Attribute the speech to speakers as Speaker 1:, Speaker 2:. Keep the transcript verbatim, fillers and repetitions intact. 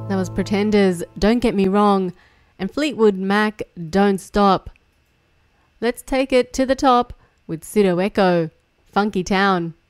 Speaker 1: That was Pretenders, Don't Get Me Wrong, and Fleetwood Mac, Don't Stop. Let's take it to the top with Pseudo Echo, Funky Town.